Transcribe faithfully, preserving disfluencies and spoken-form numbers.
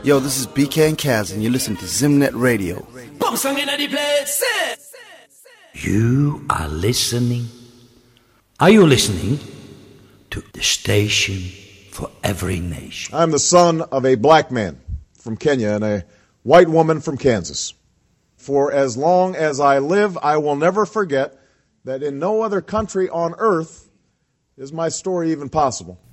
Yo, this is B K and Kaz, and you listen to Zimnet Radio. You are listening. Are you listening to the station for every nation? I'm the son of a black man from Kenya and a white woman from Kansas. For as long as I live, I will never forget that in no other country on earth is my story even possible.